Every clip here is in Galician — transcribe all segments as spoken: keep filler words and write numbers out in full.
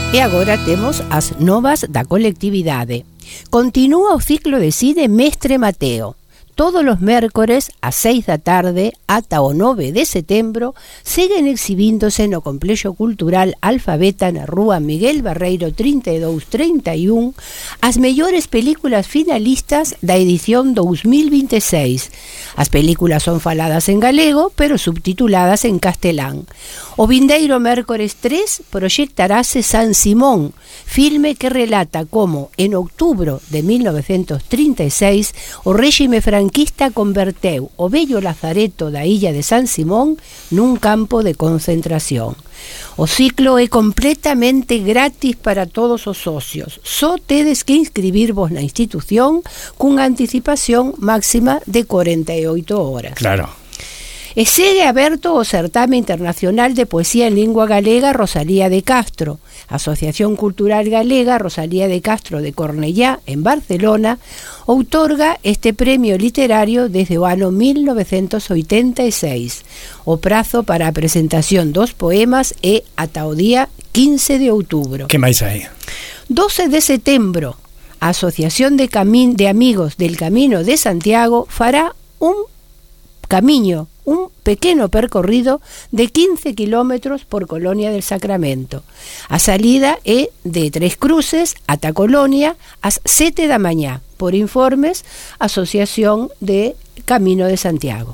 E agora temos as novas da colectividade. Continúa o ciclo de cine Mestre Mateo. Todos os mércores ás seis da tarde ata o nove de setembro seguen exhibíndose no Complexo Cultural Alfabeta na rúa Miguel Barreiro trinta e dous trinta e un as mellores películas finalistas da edición dous mil vinte e seis. As películas son faladas en galego, pero subtituladas en castelán. O vindeiro mércores tres proxectarase San Simón, filme que relata como, en outubro de mil novecentos trinta e seis, o réxime franquista converteu o vello lazareto da illa de San Simón nun campo de concentración. O ciclo é completamente gratis para todos os socios. Só tedes que inscribirvos na institución cunha anticipación máxima de corenta e oito horas. Claro. E segue aberto o Certame Internacional de Poesía en Lingua Galega Rosalía de Castro. A Asociación Cultural Galega Rosalía de Castro de Cornellá, en Barcelona, outorga este premio literario desde o ano mil novecentos oitenta e seis. O prazo para a presentación dos poemas é ata o día quince de outubro. Que máis hai? doce de setembro, a Asociación de, Camin- de Amigos del Camino de Santiago fará un camiño, un pequeno percorrido de quince kilómetros por Colonia del Sacramento. A salida é de Tres Cruces ata Colonia ás sete da mañá, por informes Asociación de Camino de Santiago.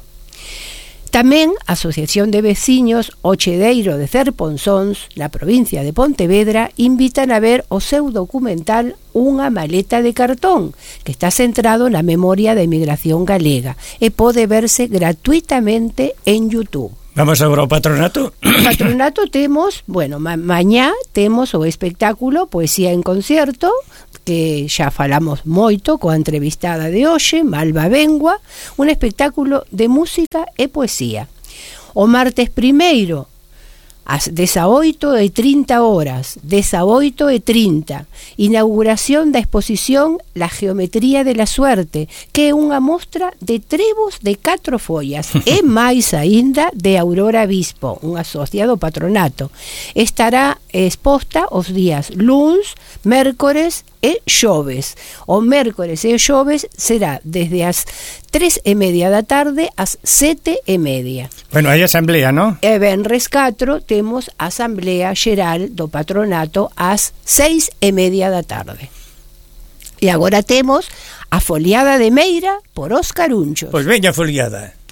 Tamén a Asociación de Veciños Ochedeiro de Cerponzóns, na provincia de Pontevedra, invitan a ver o seu documental Unha maleta de cartón, que está centrado na memoria da emigración galega e pode verse gratuitamente en YouTube. Vamos agora ao patronato. O patronato temos, bueno, ma- mañá temos o espectáculo Poesía en Concierto, que xa falamos moito coa entrevistada de hoxe, Malva Bengua, un espectáculo de música e poesía. O martes primeiro, ás dezaoito e trinta horas, dezaoito e trinta, inauguración da exposición La Geometría de la Suerte, que é unha mostra de trebos de catro follas, e máis aínda de Aurora Bispo, unha socia do patronato. Estará exposta os días luns, mércores e xoves. O mércores e o xoves será desde as tres e media da tarde ás sete e media. Bueno, hai asamblea, non? E venres catro temos a Asamblea Xeral do Patronato ás seis e media da tarde. E agora temos a foliada de Meira por Óscar Unchos. Pois veña foliada.